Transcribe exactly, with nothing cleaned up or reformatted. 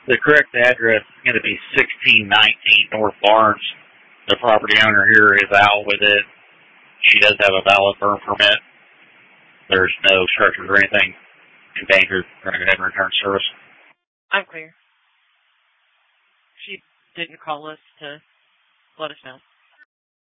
The correct address is going to be sixteen nineteen North Barnes. The property owner here is out with it. She does have a valid burn permit. There's no structures or anything endangered. We're going to go ahead and return service. I'm clear. She didn't call us to let us know.